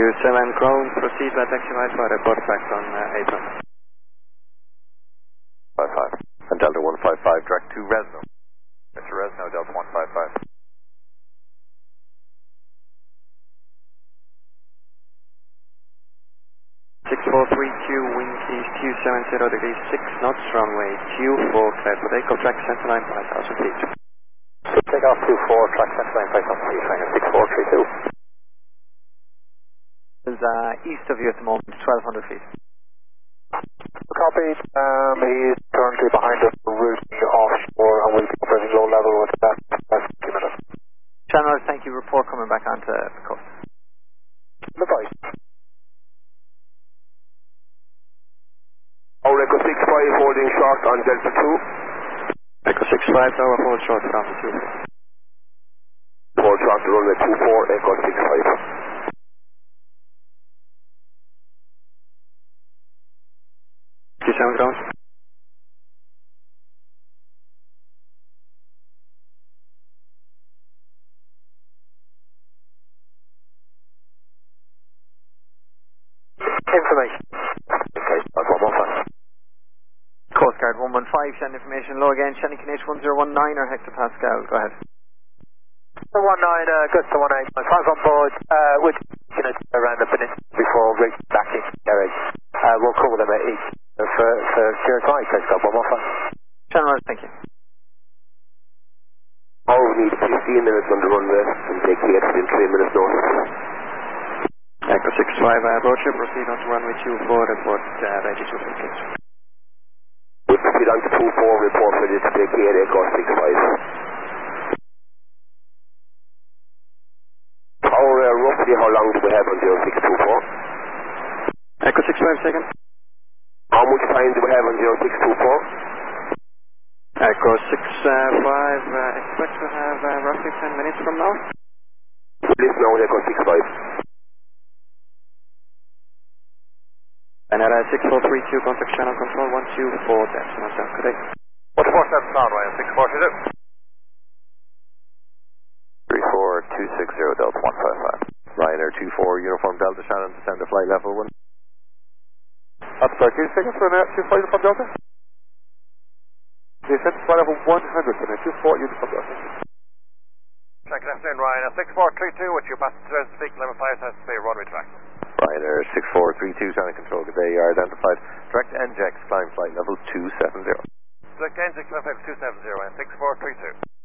27 Crown, proceed by taxi right for report back on apron. 55. And Delta 155, direct to Resno. Mr. Resno, Delta 155. 6432, wind east 270 degrees 6 knots, runway 24, clear for takeoff, track center line 5000 feet. Take off 24, track center line 5000 feet, runway 6432. Is east of you at the moment, 1200 feet. Copy, he's currently behind us, routing offshore, and we'll be operating low level with that 50 minutes. Channel, thank you, report coming back onto the coast. Goodbye. Our Echo 65 holding short on Delta 2. Echo 65 tower, hold short from 2. Hold short to runway 24, Echo 65. 27 ground. Information. Okay, that's 115. Coast Guard 115, Shannon information low again, Shannon Canadian 1019 or hectopascal, go ahead. 19, Augusta 18, 5 on board, with units around the peninsula before reaching back in garage. We'll call them at each for QSI, Coast Guard 115. Channel, thank you. Oh, we need 15 minutes on the runway and take the exit in 3 minutes notice. Echo 65 approach, proceed on to runway 24, report ready to engage. We'll proceed on to 24, report ready to take the Echo 65. Roughly how long do we have on 0624? Echo 65 second. How much time do we have on 0624? Echo 65, expect to have roughly 10 minutes from now. Listen now, Echo 65. And at 6432, contact channel control 124, decimal sound correct. 147 sound, Ryan, 6432. 34260, Delta 155. Ryanair 24, Uniform Delta, Shannon, descend to flight level 1. That's 13 seconds for Ryanair 24, Uniform Delta. Descend to flight level 100, Ryanair 24, Uniform Delta. Check it afternoon, Ryanair 6432, with your passengers speak level 5000 feet, runway track. Ryanair 6432, Shannon Control, good day, you are identified. Direct NJX, climb flight level 270. Direct NJX, climb flight 270, Ryanair 6432.